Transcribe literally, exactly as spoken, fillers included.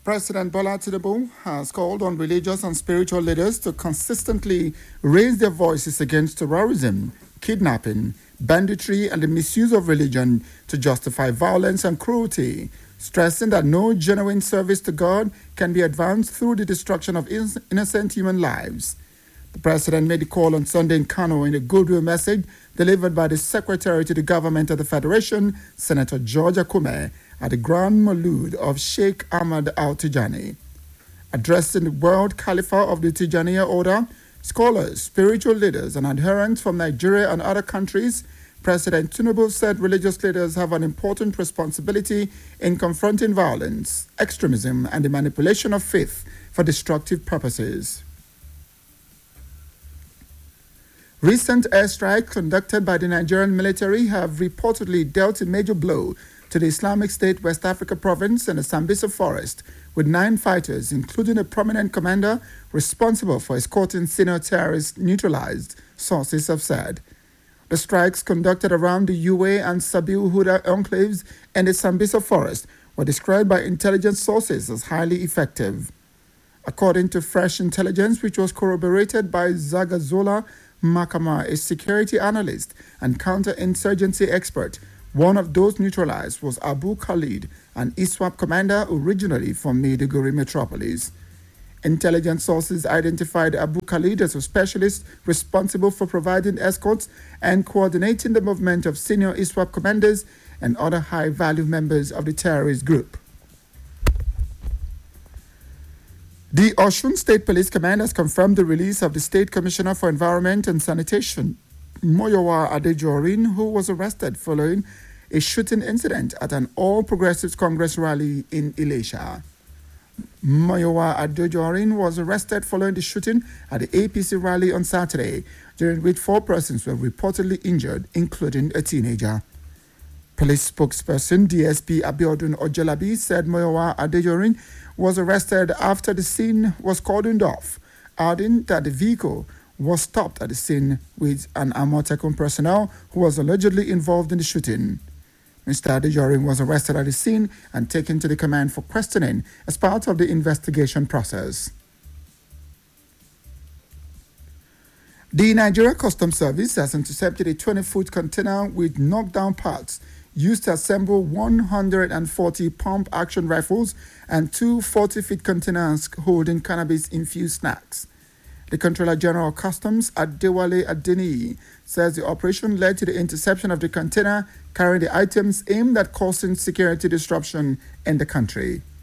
President Bola Tinubu has called on religious and spiritual leaders to consistently raise their voices against terrorism, kidnapping, banditry, and the misuse of religion to justify violence and cruelty, stressing that no genuine service to God can be advanced through the destruction of innocent human lives. The president made the call on Sunday in Kano in a goodwill message delivered by the Secretary to the Government of the Federation, Senator George Akume, at the Grand Maulud of Sheikh Ahmad Al-Tijani. Addressing the World Caliphate of the Tijaniya Order, scholars, spiritual leaders, and adherents from Nigeria and other countries, President Tinubu said religious leaders have an important responsibility in confronting violence, extremism, and the manipulation of faith for destructive purposes. Recent airstrikes conducted by the Nigerian military have reportedly dealt a major blow to the Islamic State West Africa province and the Sambisa forest, with nine fighters, including a prominent commander responsible for escorting senior terrorists, neutralized, sources have said. The strikes conducted around the Uwe and Sabil Huda enclaves and the Sambisa forest were described by intelligence sources as highly effective. According to fresh intelligence, which was corroborated by Zagazola Makama, a security analyst and counterinsurgency expert, one of those neutralized was Abu Khalid, an ISWAP commander originally from Maiduguri metropolis. Intelligence sources identified Abu Khalid as a specialist responsible for providing escorts and coordinating the movement of senior ISWAP commanders and other high-value members of the terrorist group. The Osun State Police Command has confirmed the release of the State Commissioner for Environment and Sanitation, Moyowa Adejorin, who was arrested following a shooting incident at an All Progressives Congress rally in Ilesha. Moyowa Adejorin was arrested following the shooting at the A P C rally on Saturday, during which four persons were reportedly injured, including a teenager. Police spokesperson D S P Abiodun Ojelabi said Moyowa Adejorin was arrested after the scene was cordoned off, adding that the vehicle was stopped at the scene with an Amotekun personnel who was allegedly involved in the shooting. Mister Adejorin was arrested at the scene and taken to the command for questioning as part of the investigation process. The Nigeria Customs Service has intercepted a twenty-foot container with knockdown parts used to assemble one hundred forty pump-action rifles and two forty-feet containers holding cannabis-infused snacks. The Controller General of Customs, Adewale Adeniyi, says the operation led to the interception of the container carrying the items aimed at causing security disruption in the country.